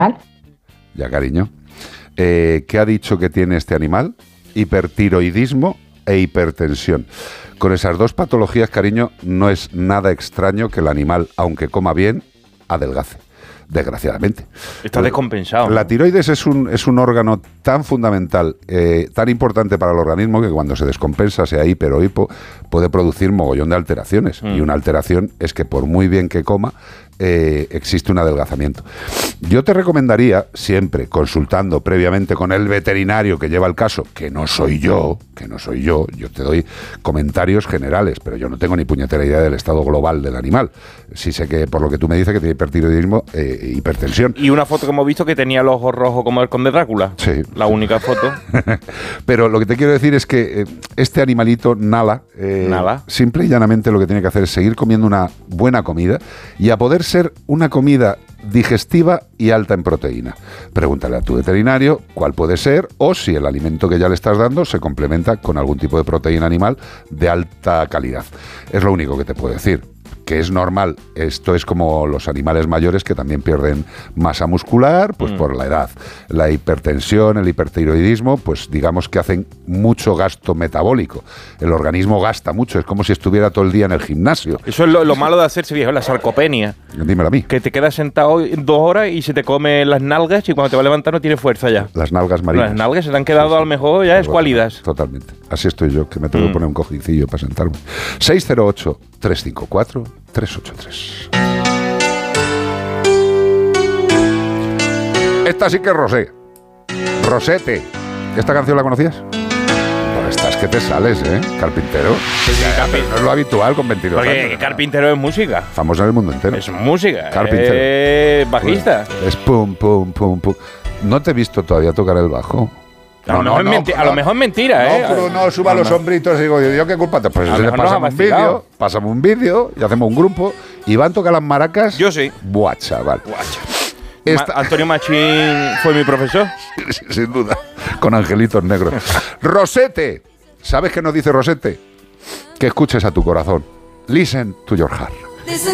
Ya, cariño. ¿Qué ha dicho que tiene este animal? Hipertiroidismo e hipertensión. Con esas dos patologías, cariño, no es nada extraño que el animal, aunque coma bien, adelgace. Desgraciadamente. Está descompensado. La tiroides es un órgano tan fundamental, tan importante para el organismo, que cuando se descompensa, sea hiper o hipo, puede producir mogollón de alteraciones. Y una alteración es que por muy bien que coma, existe un adelgazamiento. Yo te recomendaría, siempre consultando previamente con el veterinario que lleva el caso, que no soy yo, yo te doy comentarios generales, pero yo no tengo ni puñetera idea del estado global del animal. Sí sé que, por lo que tú me dices, que tiene hipertiroidismo, hipertensión. Y una foto que hemos visto que tenía los ojos rojos como el Conde Drácula. Sí. La única foto. Pero lo que te quiero decir es que este animalito, Nala, simple y llanamente lo que tiene que hacer es seguir comiendo una buena comida y a poder ser una comida digestiva y alta en proteína. Pregúntale a tu veterinario cuál puede ser o si el alimento que ya le estás dando se complementa con algún tipo de proteína animal de alta calidad. Es lo único que te puedo decir. Que es normal, esto es como los animales mayores que también pierden masa muscular, pues por la edad. La hipertensión, el hipertiroidismo, pues digamos que hacen mucho gasto metabólico. El organismo gasta mucho, es como si estuviera todo el día en el gimnasio. Eso es lo malo de hacerse viejo, la sarcopenia. Dímelo a mí. Que te quedas sentado 2 horas y se te come las nalgas y cuando te va a levantar no tienes fuerza ya. Las nalgas marinas. Las nalgas se te han quedado a lo mejor ya escuálidas. Totalmente. Así estoy yo, que me tengo que poner un cojincillo para sentarme. 608-354-383. Esta sí que es Rosé. Rosete. ¿Esta canción la conocías? Pues estás que te sales, ¿eh? Carpintero. No es lo habitual con 22 años. Porque Carpintero es música. Famoso en el mundo entero. Es música. Carpintero. Bajista. Es pum, pum, pum, pum. ¿No te he visto todavía tocar el bajo? A lo mejor es mentira, ¿eh? No, pero no suba los hombritos y digo, ¿yo qué culpa? Pues pásame un vídeo y hacemos un grupo y van a tocar las maracas. Yo sí. Buah, chaval. Antonio Machín fue mi profesor. Sin duda, con angelitos negros. Rosete. ¿Sabes qué nos dice Rosete? Que escuches a tu corazón. Listen to your heart.